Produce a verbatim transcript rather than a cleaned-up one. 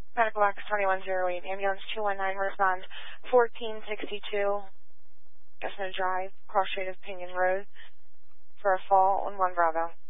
Medical Box twenty-one oh eight, ambulance two one nine, respond fourteen sixty-two, Chestnut Drive, cross street of Pinion Road, for a fall on one Bravo.